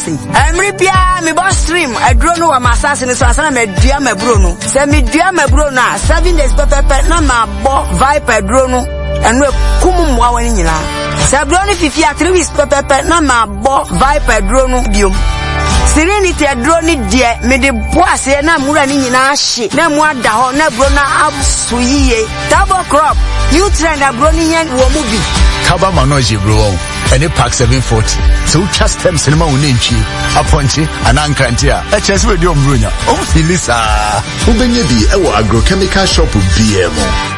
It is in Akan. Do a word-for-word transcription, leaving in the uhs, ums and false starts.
say emri bia me boss stream aduro no wa masase ni so asana me dua maburo no se me dua maburo na seven days pepepe na ma bo vibe aduro no enu kum mwa wani nyina se aduro ni fifi a three weeks pepepe na ma bo vibe aduro no biom Serenity aduro ni die me de boase na mura ni nyina ahye na mu ada ho na bro na abso yiye double crop new trend abro ni yen wo mu bi Kaba manoji bro any pack seven forty so just them cinema unenchi aponchi anankranti a e chese we di ombronya o filisa ubenye bi e wo agrochemical shop B M